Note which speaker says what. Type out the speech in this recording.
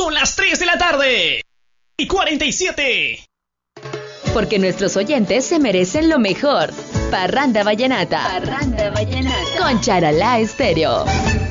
Speaker 1: Son las 3 de la tarde y 47.
Speaker 2: Porque nuestros oyentes se merecen lo mejor. Parranda Vallenata. Con Charalá Estéreo.